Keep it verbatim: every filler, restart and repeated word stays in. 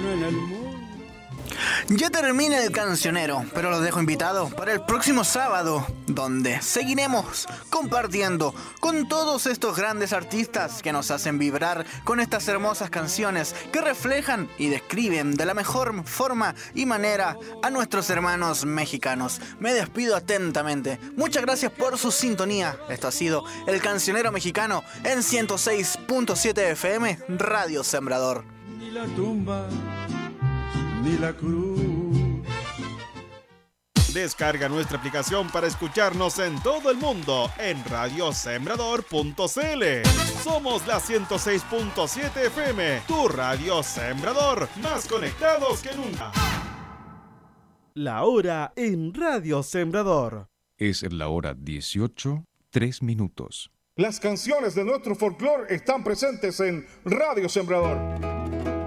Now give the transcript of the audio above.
en el mundo. Ya termina el cancionero, pero los dejo invitados para el próximo sábado, donde seguiremos compartiendo con todos estos grandes artistas que nos hacen vibrar con estas hermosas canciones que reflejan y describen de la mejor forma y manera a nuestros hermanos mexicanos. Me despido atentamente. Muchas gracias por su sintonía. Esto ha sido El Cancionero Mexicano en ciento seis punto siete F M, Radio Sembrador. Ni la tumba ni la cruz. Descarga nuestra aplicación para escucharnos en todo el mundo en radio sembrador punto c l. Somos la ciento seis punto siete F M, tu radio Sembrador, más conectados que nunca. La hora en Radio Sembrador. Es la hora dieciocho, tres minutos. Las canciones de nuestro folclore están presentes en Radio Sembrador.